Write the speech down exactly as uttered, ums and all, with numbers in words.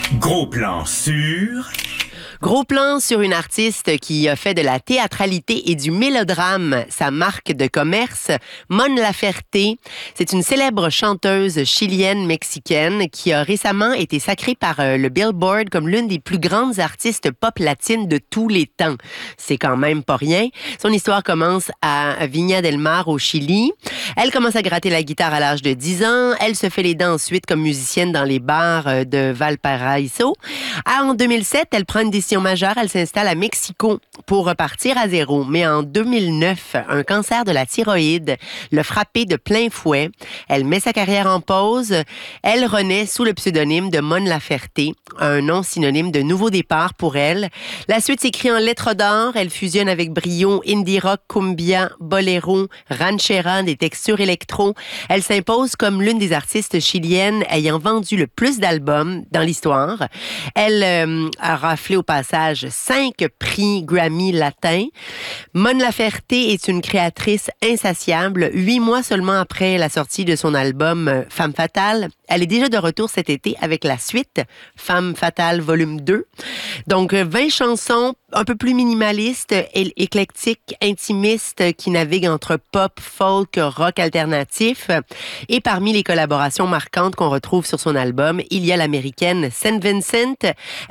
Gros plan sur... Gros plan sur une artiste qui a fait de la théâtralité et du mélodrame sa marque de commerce, Mon Laferte. C'est une célèbre chanteuse chilienne-mexicaine qui a récemment été sacrée par le Billboard comme l'une des plus grandes artistes pop latines de tous les temps. C'est quand même pas rien. Son histoire commence à Viña del Mar au Chili. Elle commence à gratter la guitare à l'âge de dix ans. Elle se fait les dents ensuite comme musicienne dans les bars de Valparaiso. En deux mille sept, elle prend une décision majeure. Elle s'installe à Mexico pour repartir à zéro. Mais en deux mille neuf, un cancer de la thyroïde l'a frappée de plein fouet. Elle met sa carrière en pause. Elle renaît sous le pseudonyme de Mon Laferte, un nom synonyme de nouveau départ pour elle. La suite s'écrit en lettres d'or. Elle fusionne avec brio indie rock, cumbia, boléro, ranchera, des textures électro. Elle s'impose comme l'une des artistes chiliennes ayant vendu le plus d'albums dans l'histoire. Elle euh, a raflé au passage cinq prix Grammy latins. Mon Laferte est une créatrice insatiable. Huit mois seulement après la sortie de son album Femme Fatale, elle est déjà de retour cet été avec la suite Femme Fatale volume deux. Donc vingt chansons un peu plus minimalistes, éclectiques, intimistes qui naviguent entre pop, folk, rock alternatif. Et parmi les collaborations marquantes qu'on retrouve sur son album, il y a l'américaine Saint Vincent.